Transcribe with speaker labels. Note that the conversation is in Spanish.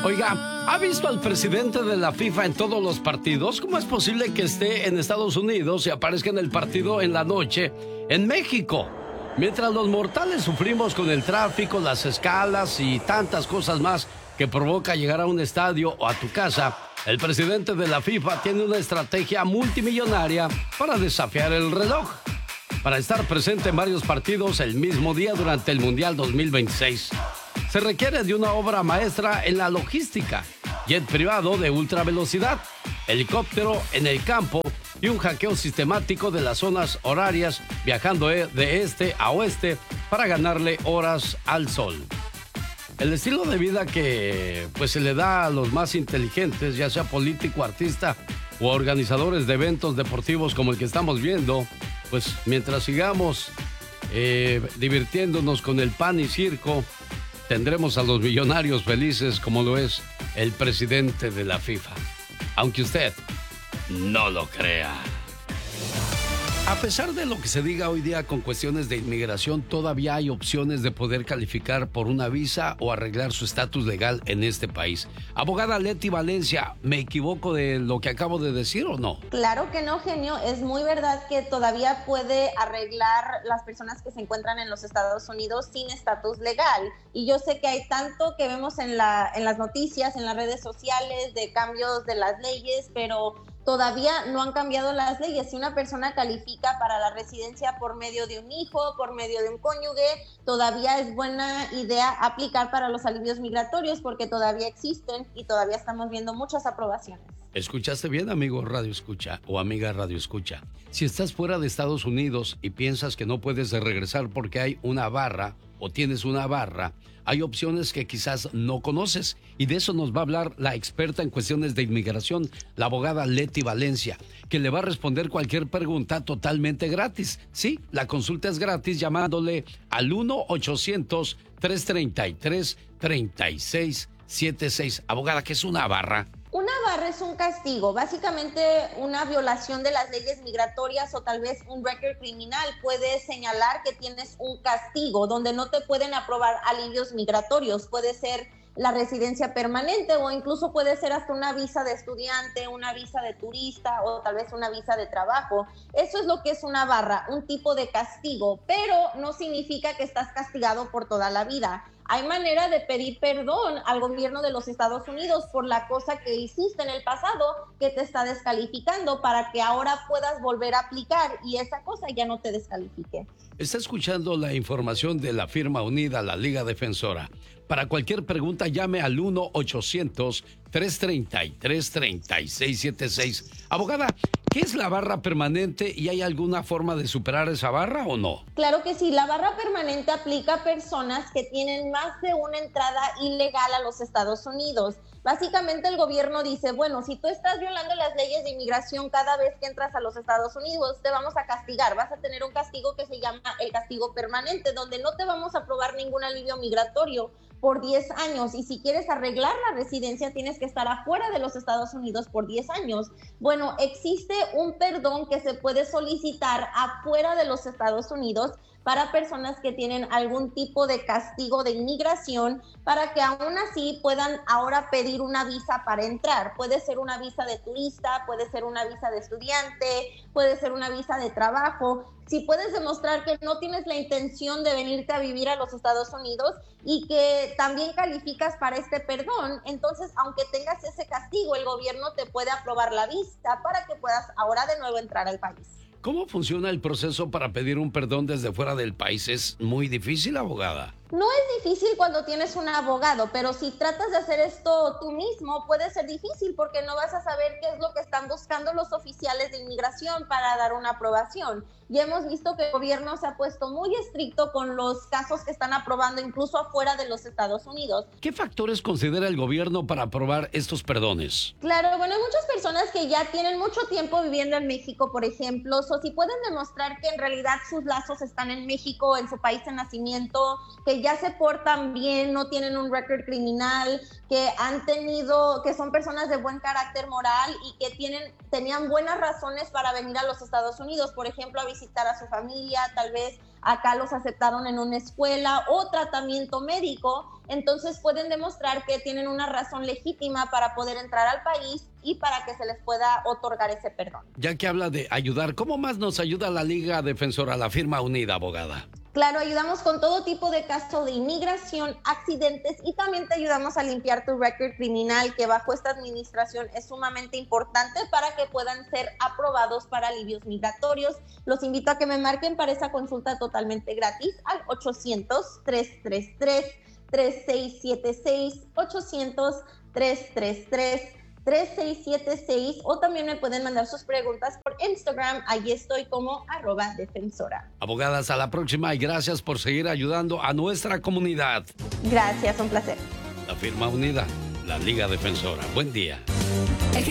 Speaker 1: Oiga, ¿ha visto al presidente de la FIFA en todos los partidos? ¿Cómo es posible que esté en Estados Unidos y aparezca en el partido en la noche en México? Mientras los mortales sufrimos con el tráfico, las escalas y tantas cosas más que provoca llegar a un estadio o a tu casa, el presidente de la FIFA tiene una estrategia multimillonaria para desafiar el reloj, para estar presente en varios partidos el mismo día durante el Mundial 2026. Se requiere de una obra maestra en la logística, jet privado de ultra velocidad, helicóptero en el campo y un hackeo sistemático de las zonas horarias, viajando de este a oeste para ganarle horas al sol. El estilo de vida que se le da a los más inteligentes, ya sea político, artista o organizadores de eventos deportivos como el que estamos viendo, pues mientras sigamos divirtiéndonos con el pan y circo, tendremos a los millonarios felices como lo es el presidente de la FIFA. Aunque usted no lo crea. A pesar de lo que se diga hoy día con cuestiones de inmigración, todavía hay opciones de poder calificar por una visa o arreglar su estatus legal en este país. Abogada Leti Valencia, ¿me equivoco de lo que acabo de decir o no?
Speaker 2: Claro que no, genio. Es muy verdad que todavía puede arreglar las personas que se encuentran en los Estados Unidos sin estatus legal. Y yo sé que hay tanto que vemos en las noticias, en las redes sociales, de cambios de las leyes, pero todavía no han cambiado las leyes. Si una persona califica para la residencia por medio de un hijo, por medio de un cónyuge, todavía es buena idea aplicar para los alivios migratorios porque todavía existen y todavía estamos viendo muchas aprobaciones.
Speaker 1: ¿Escuchaste bien, amigo Radio Escucha o amiga Radio Escucha? Si estás fuera de Estados Unidos y piensas que no puedes regresar porque hay una barra o tienes una barra, hay opciones que quizás no conoces y de eso nos va a hablar la experta en cuestiones de inmigración, la abogada Leti Valencia, que le va a responder cualquier pregunta totalmente gratis. Sí, la consulta es gratis llamándole al 1-800-333-3676. Abogada, ¿qué es una barra?
Speaker 2: Una barra es un castigo, básicamente una violación de las leyes migratorias o tal vez un récord criminal puede señalar que tienes un castigo donde no te pueden aprobar alivios migratorios. Puede ser la residencia permanente o incluso puede ser hasta una visa de estudiante, una visa de turista o tal vez una visa de trabajo. Eso es lo que es una barra, un tipo de castigo, pero no significa que estás castigado por toda la vida. Hay manera de pedir perdón al gobierno de los Estados Unidos por la cosa que hiciste en el pasado que te está descalificando para que ahora puedas volver a aplicar y esa cosa ya no te descalifique.
Speaker 1: Está escuchando la información de la firma unida, la Liga Defensora. Para cualquier pregunta llame al 1-800-333-3676. Abogada, ¿qué es la barra permanente y hay alguna forma de superar esa barra o no?
Speaker 2: Claro que sí, la barra permanente aplica a personas que tienen más de una entrada ilegal a los Estados Unidos. Básicamente el gobierno dice, bueno, si tú estás violando las leyes de inmigración cada vez que entras a los Estados Unidos, te vamos a castigar. Vas a tener un castigo que se llama el castigo permanente, donde no te vamos a aprobar ningún alivio migratorio por 10 años. Y si quieres arreglar la residencia, tienes que estar afuera de los Estados Unidos por 10 años. Bueno, existe un perdón que se puede solicitar afuera de los Estados Unidos para personas que tienen algún tipo de castigo de inmigración, para que aún así puedan ahora pedir una visa para entrar. Puede ser una visa de turista, puede ser una visa de estudiante, puede ser una visa de trabajo. Si puedes demostrar que no tienes la intención de venirte a vivir a los Estados Unidos y que también calificas para este perdón, entonces aunque tengas ese castigo, el gobierno te puede aprobar la visa para que puedas ahora de nuevo entrar al país.
Speaker 1: ¿Cómo funciona el proceso para pedir un perdón desde fuera del país? ¿Es muy difícil, abogada?
Speaker 2: No es difícil cuando tienes un abogado, pero si tratas de hacer esto tú mismo, puede ser difícil porque no vas a saber qué es lo que están buscando los oficiales de inmigración para dar una aprobación. Ya hemos visto que el gobierno se ha puesto muy estricto con los casos que están aprobando incluso afuera de los Estados Unidos.
Speaker 1: ¿Qué factores considera el gobierno para aprobar estos perdones?
Speaker 2: Claro, bueno, hay muchas personas que ya tienen mucho tiempo viviendo en México, por ejemplo, o si pueden demostrar que en realidad sus lazos están en México, en su país de nacimiento, que ya se portan bien, no tienen un récord criminal, que que son personas de buen carácter moral y que tenían buenas razones para venir a los Estados Unidos, por ejemplo, a visitar a su familia, tal vez acá los aceptaron en una escuela o tratamiento médico, entonces pueden demostrar que tienen una razón legítima para poder entrar al país y para que se les pueda otorgar ese perdón.
Speaker 1: Ya que habla de ayudar, ¿cómo más nos ayuda la Liga Defensora, la firma unida, abogada?
Speaker 2: Claro, ayudamos con todo tipo de casos de inmigración, accidentes y también te ayudamos a limpiar tu récord criminal, que bajo esta administración es sumamente importante para que puedan ser aprobados para alivios migratorios. Los invito a que me marquen para esa consulta totalmente gratis al 800-333-3676, 800-333-3676 o también me pueden mandar sus preguntas por Instagram, allí estoy como @defensora.
Speaker 1: Abogada, hasta la próxima y gracias por seguir ayudando a nuestra comunidad.
Speaker 2: Gracias, un placer.
Speaker 1: La firma unida, la Liga Defensora. Buen día.
Speaker 3: El